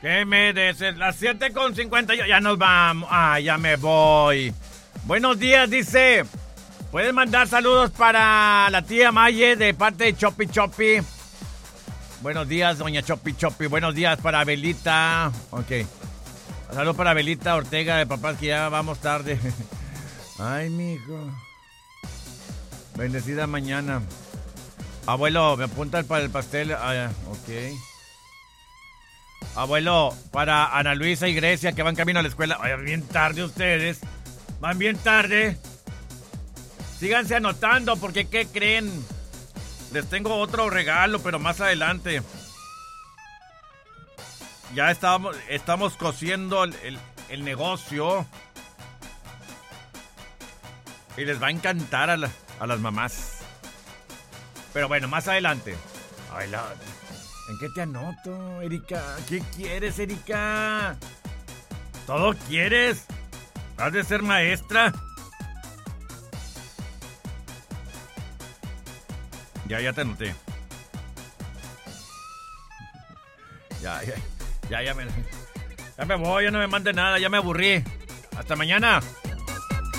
¿Qué me dices? Las 7:50, ya nos vamos. Ah, ya me voy. Buenos días, dice. ¿Puedes mandar saludos para la tía Maye de parte de Chopi Chopi? Buenos días, doña Chopi Chopi. Buenos días para Belita. Ok. Saludos para Belita Ortega de papás, que ya vamos tarde. Ay, mijo. Bendecida mañana. Abuelo, me apunta para el pastel. Ah, ok. Abuelo, para Ana Luisa y Grecia, que van camino a la escuela. Ay, bien tarde ustedes. Van bien tarde. Síganse anotando, porque ¿qué creen? Les tengo otro regalo, pero más adelante. Ya estamos cosiendo el negocio. Y les va a encantar a las mamás. Pero bueno, más adelante. Ay, ¿en qué te anoto, Erika? ¿Qué quieres, Erika? ¿Todo quieres? ¿Has de ser maestra? Ya te anoté. Ya me voy, ya no me mande nada, ya me aburrí. Hasta mañana.